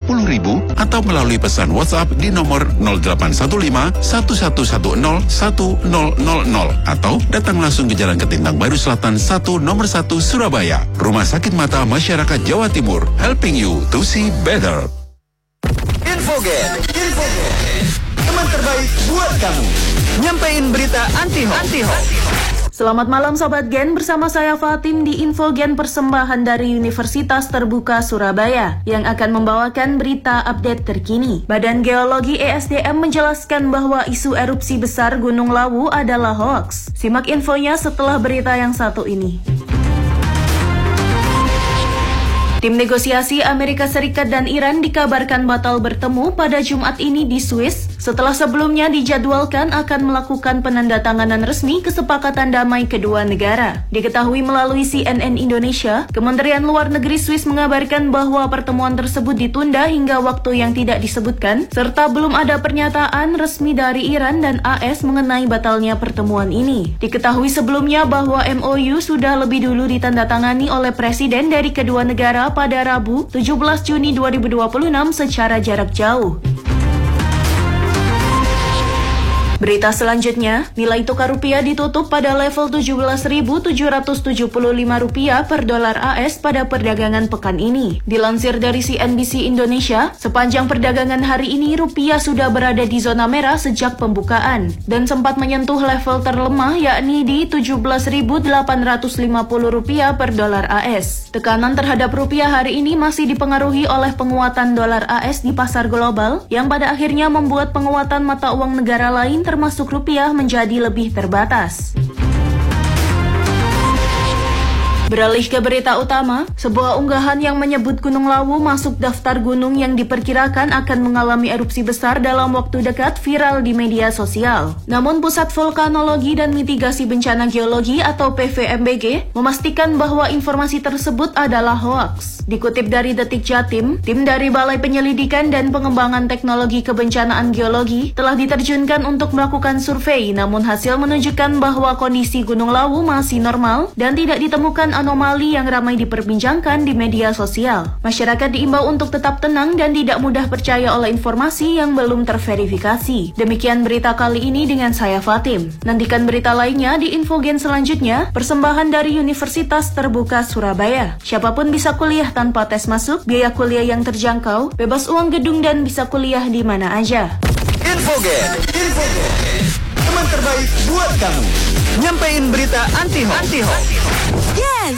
10.000 atau melalui pesan WhatsApp di nomor 0815 1110 1000 atau datang langsung ke Jalan Ketintang Baru Selatan 1 nomor 1 Surabaya. Rumah Sakit Mata Masyarakat Jawa Timur, helping you to see better. Infogen. Teman terbaik buat kamu. Nyampein berita anti-hoax. Selamat malam Sobat Gen, bersama saya Fatim di Infogen persembahan dari Universitas Terbuka Surabaya yang akan membawakan berita update terkini. Badan Geologi ESDM menjelaskan bahwa isu erupsi besar Gunung Lawu adalah hoax. Simak infonya setelah berita yang satu ini. Tim negosiasi Amerika Serikat dan Iran dikabarkan batal bertemu pada Jumat ini di Swiss setelah sebelumnya dijadwalkan akan melakukan penandatanganan resmi kesepakatan damai kedua negara. Diketahui melalui CNN Indonesia, Kementerian Luar Negeri Swiss mengabarkan bahwa pertemuan tersebut ditunda hingga waktu yang tidak disebutkan, serta belum ada pernyataan resmi dari Iran dan AS mengenai batalnya pertemuan ini. Diketahui sebelumnya bahwa MOU sudah lebih dulu ditandatangani oleh Presiden dari kedua negara pada Rabu 17 Juni 2026 secara jarak jauh. Berita selanjutnya, nilai tukar rupiah ditutup pada level Rp17.775 per dolar AS pada perdagangan pekan ini. Dilansir dari CNBC Indonesia, sepanjang perdagangan hari ini rupiah sudah berada di zona merah sejak pembukaan dan sempat menyentuh level terlemah yakni di Rp17.850 per dolar AS. Tekanan terhadap rupiah hari ini masih dipengaruhi oleh penguatan dolar AS di pasar global yang pada akhirnya membuat penguatan mata uang negara lain termasuk rupiah menjadi lebih terbatas. Beralih ke berita utama, sebuah unggahan yang menyebut Gunung Lawu masuk daftar gunung yang diperkirakan akan mengalami erupsi besar dalam waktu dekat viral di media sosial. Namun Pusat Vulkanologi dan Mitigasi Bencana Geologi atau PVMBG memastikan bahwa informasi tersebut adalah hoaks. Dikutip dari Detik Jatim, tim dari Balai Penyelidikan dan Pengembangan Teknologi Kebencanaan Geologi telah diterjunkan untuk melakukan survei, namun hasil menunjukkan bahwa kondisi Gunung Lawu masih normal dan tidak ditemukan anomali yang ramai diperbincangkan di media sosial. Masyarakat diimbau untuk tetap tenang dan tidak mudah percaya oleh informasi yang belum terverifikasi. Demikian berita kali ini dengan saya Fatim. Nantikan berita lainnya di Infogen selanjutnya, persembahan dari Universitas Terbuka Surabaya. Siapapun bisa kuliah tanpa tes masuk, biaya kuliah yang terjangkau, bebas uang gedung dan bisa kuliah di mana aja. Infogen. Teman terbaik buat kamu. Nyampein berita anti-hoax. Yes,